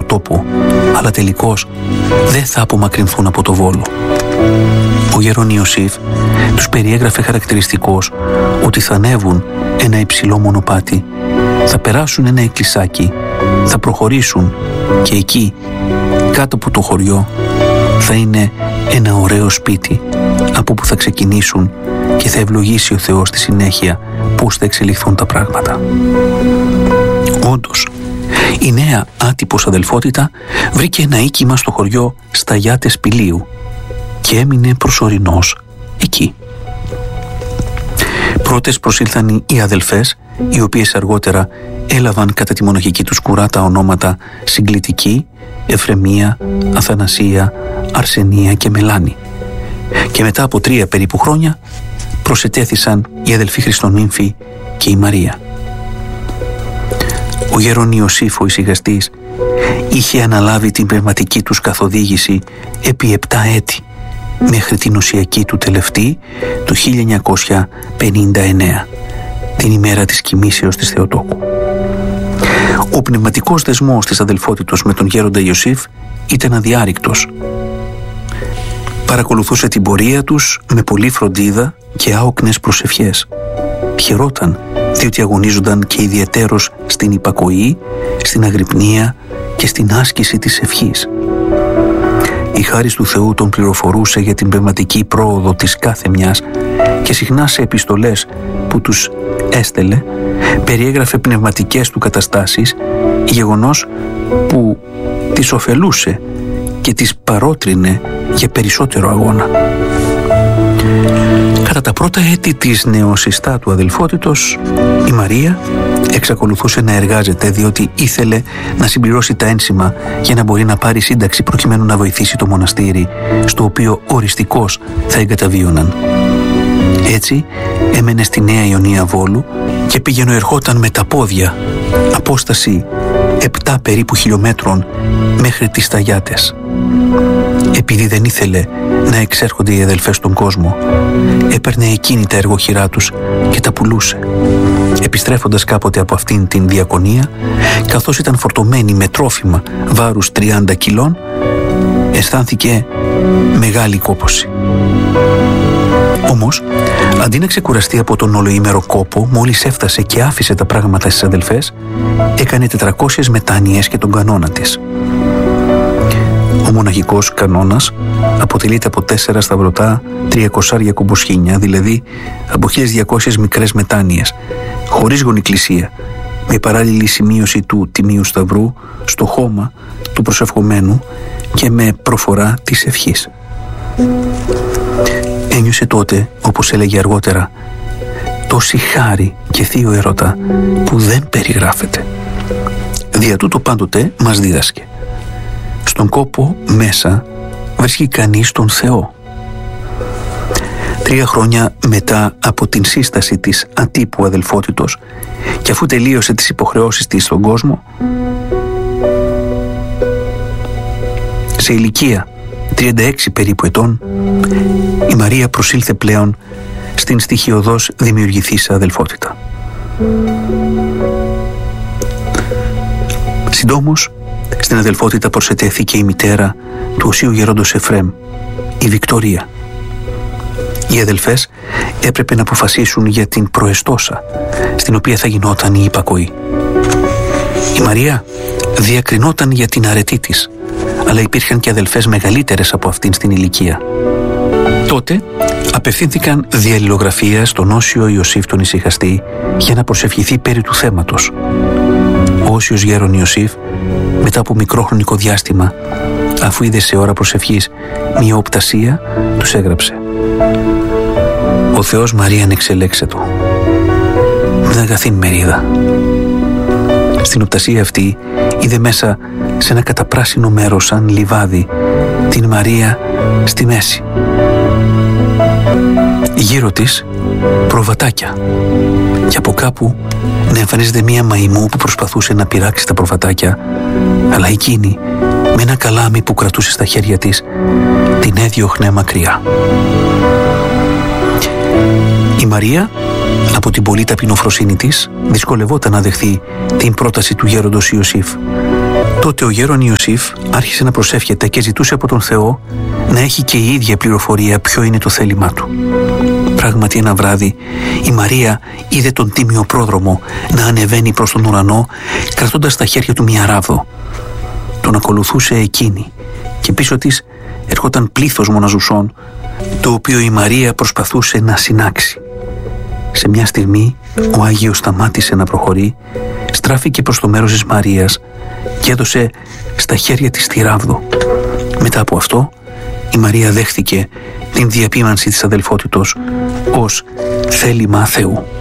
τόπο, αλλά τελικώς δεν θα απομακρυνθούν από το Βόλο. Ο γέρον Ιωσήφ τους περιέγραφε χαρακτηριστικώς ότι θα ανέβουν ένα υψηλό μονοπάτι, θα περάσουν ένα εκκλησάκι, θα προχωρήσουν και εκεί, κάτω από το χωριό, θα είναι ένα ωραίο σπίτι από που θα ξεκινήσουν και θα ευλογήσει ο Θεός στη συνέχεια πώς θα εξελιχθούν τα πράγματα. Όντως, η νέα άτυπος αδελφότητα βρήκε ένα οίκημα στο χωριό Σταγιάτες Πηλίου και έμεινε προσωρινός εκεί. Πρώτες προσήλθαν οι αδελφές, οι οποίες αργότερα έλαβαν κατά τη μοναχική τους κουρά τα ονόματα Συγκλητική, Εφρεμία, Αθανασία, Αρσενία και Μελάνη. Και μετά από 3 περίπου χρόνια προσετέθησαν οι αδελφοί Χριστονύμφοι και η Μαρία. Ο γέρον Ιωσήφ ο Ησυχαστής είχε αναλάβει την πνευματική τους καθοδήγηση επί 7 έτη μέχρι την ουσιακή του τελευταία το 1959, την ημέρα της κοιμήσεως της Θεοτόκου. Ο πνευματικός δεσμός της αδελφότητος με τον γέροντα Ιωσήφ ήταν αδιάρρηκτος. Παρακολουθούσε την πορεία τους με πολλή φροντίδα και άοκνες προσευχές. Χαιρόταν διότι αγωνίζονταν και ιδιαιτέρως στην υπακοή, στην αγρυπνία και στην άσκηση της ευχής. Η χάρις του Θεού τον πληροφορούσε για την πνευματική πρόοδο της κάθε μιας και συχνά σε επιστολές που τους έστελε περιέγραφε πνευματικές του καταστάσεις, γεγονός που τις ωφελούσε και τις παρότρινε για περισσότερο αγώνα. Κατά τα πρώτα έτη της νεοσυστάτου αδελφότητος, η Μαρία εξακολουθούσε να εργάζεται διότι ήθελε να συμπληρώσει τα ένσημα για να μπορεί να πάρει σύνταξη προκειμένου να βοηθήσει το μοναστήρι στο οποίο οριστικώς θα εγκαταβίωναν. Έτσι έμενε στη Νέα Ιωνία Βόλου και πήγαινε ερχόταν με τα πόδια, απόσταση 7 περίπου χιλιόμετρων μέχρι τις Σταγιάτες. Επειδή δεν ήθελε να εξέρχονται οι αδελφές στον κόσμο, έπαιρνε εκείνη τα εργοχειρά τους και τα πουλούσε. Επιστρέφοντας κάποτε από αυτήν την διακονία, καθώς ήταν φορτωμένη με τρόφιμα βάρους 30 κιλών, αισθάνθηκε μεγάλη κόπωση. Όμως, αντί να ξεκουραστεί από τον ολοήμερο κόπο, μόλις έφτασε και άφησε τα πράγματα στις αδελφές, έκανε 400 μετάνοιες και τον κανόνα της. Ο μοναχικός κανόνας αποτελείται από 4 σταυρωτά 300 κομποσκήνια, δηλαδή από 1200 μικρές μετάνοιες, χωρίς γονικλησία, με παράλληλη σημείωση του Τιμίου Σταυρού στο χώμα του προσευχομένου και με προφορά της ευχής. Ένιωσε τότε, όπως έλεγε αργότερα, τόση χάρη και θείο έρωτα που δεν περιγράφεται. Δια τούτο πάντοτε μας δίδασκε: στον κόπο μέσα βρίσκει κανείς τον Θεό. 3 χρόνια μετά από την σύσταση της ατύπου αδελφότητος και αφού τελείωσε τις υποχρεώσεις της στον κόσμο, σε ηλικία 36 περίπου ετών, η Μαρία προσήλθε πλέον στην στοιχειωδώς δημιουργηθήσα αδελφότητα. Συντόμως, στην αδελφότητα προσετέθηκε η μητέρα του Οσίου Γερόντος Εφραίμ, η Βικτωρία. Οι αδελφές έπρεπε να αποφασίσουν για την προεστόσα, στην οποία θα γινόταν η υπακοή. Η Μαρία διακρινόταν για την αρετή της, αλλά υπήρχαν και αδελφές μεγαλύτερες από αυτήν στην ηλικία. Τότε απευθύνθηκαν δια αλληλογραφία στον Όσιο Ιωσήφ τον Ησυχαστή για να προσευχηθεί περί του θέματος. Ο Όσιος γέρον Ιωσήφ, μετά από μικρό χρονικό διάστημα, αφού είδε σε ώρα προσευχής μια οπτασία, τους έγραψε: «Ο Θεός Μαρίαν εξελέξετο, με αγαθήν μερίδα». Στην οπτασία αυτή είδε μέσα σε ένα καταπράσινο μέρος σαν λιβάδι την Μαρία στη μέση. Γύρω της προβατάκια και από κάπου να εμφανίζεται μία μαϊμού που προσπαθούσε να πειράξει τα προβατάκια, αλλά εκείνη με ένα καλάμι που κρατούσε στα χέρια της την έδιωχνε μακριά. Η Μαρία, από την πολύ ταπεινοφροσύνη της, δυσκολευόταν να δεχθεί την πρόταση του γέροντος Ιωσήφ. Τότε ο γέρον Ιωσήφ άρχισε να προσεύχεται και ζητούσε από τον Θεό να έχει και η ίδια πληροφορία ποιο είναι το θέλημά του. Πράγματι ένα βράδυ η Μαρία είδε τον τίμιο πρόδρομο να ανεβαίνει προς τον ουρανό κρατώντας στα χέρια του μια ράβδο. Τον ακολουθούσε εκείνη και πίσω της έρχονταν πλήθος μοναζουσών, το οποίο η Μαρία προσπαθούσε να συνάξει. Σε μια στιγμή ο Άγιος σταμάτησε να προχωρεί, στράφηκε προς το μέρος της Μαρίας και έδωσε στα χέρια της τη ράβδο. Μετά από αυτό η Μαρία δέχθηκε την διαπίμανση της αδελφότητος ως θέλημα Θεού.